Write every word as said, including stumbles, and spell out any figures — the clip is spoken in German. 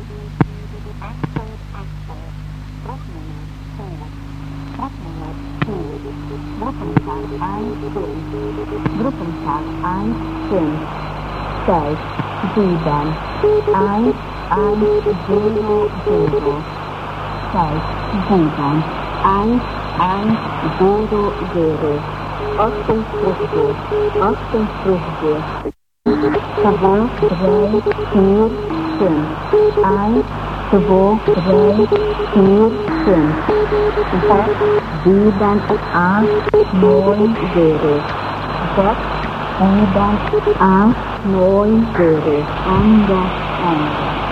Gruppenzahl eins, fünf, sechs, sieben, eins, eins, zero, zero, sechs, sieben, eins, eins, zero, zero, achtundfünfzig, achtundfünfzig, zwei, drei, vier, fünf, eins, zwei, drei, vier, fünf, sechs, sieben, acht, neun, zero, sechs, sieben, acht, neun, zero, Ende, Ende.